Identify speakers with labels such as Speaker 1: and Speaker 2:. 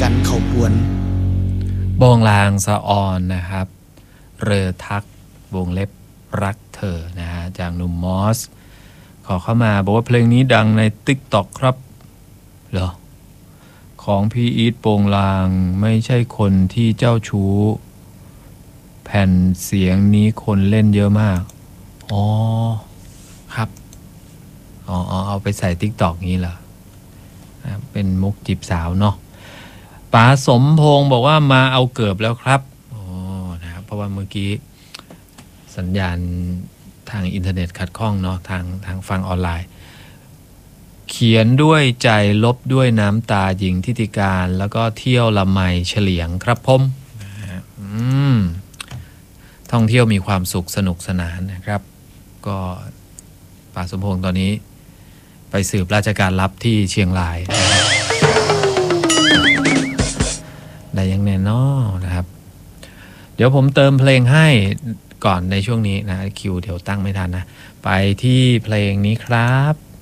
Speaker 1: กันเขาปวน
Speaker 2: บองลางสะออนนะครับเรอทักวงเล็บรักเธอนะฮะจากหนุ่มมอสขอเข้ามาบอกว่าเพลงนี้ดังใน TikTok ครับเหรอของพี่อีทโปงลางไม่ใช่คนที่เจ้าชู้แผ่นเสียงนี้คนเล่นเยอะมากอ๋อครับอ๋อเอาไปใส่ TikTok นี้เหรอเป็นมุกจีบสาวเนาะป๋าสมพงศ์บอกว่ามาเอาเกือบแล้วครับอ๋อนะครับเพราะว่าเมื่อกี้สัญญาณทางอินเทอร์เน็ตขัดข้องเนาะทางฟังออนไลน์เขียนด้วยใจลบด้วยน้ำตาหญิงทิติการแล้วก็เที่ยวละไมเฉลียงครับผมท่องเที่ยวมีความสุขสนุกสนานนะครับก็ป๋าสมพงศ์ตอนนี้ไปสืบราชการลับที่เชียงรายได้ยังแน่นอนนะครับเดี๋ยวผมเติมเพลงให้ก่อนในช่วงนี้นะคิวเดี๋ยวตั้งไม่ทันนะไปที่เพลงนี้ครับ